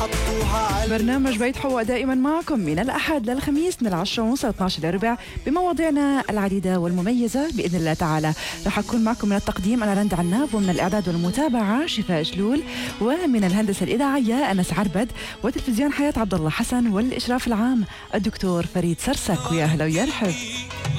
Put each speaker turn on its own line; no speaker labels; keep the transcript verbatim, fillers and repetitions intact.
برنامج بيت حواء دائما معكم من الأحد للخميس من العشرة ونص لاثني عشر للربع بمواضيعنا العديدة والمميزة بإذن الله تعالى. رح أكون معكم من التقديم أنا رند عناب، ومن الإعداد والمتابعة شفاء جلول، ومن الهندسة الإذاعية أنس عربد، وتلفزيون حياة عبد الله حسن، والإشراف العام الدكتور فريد سرسك. ويا أهلا ويا رحب.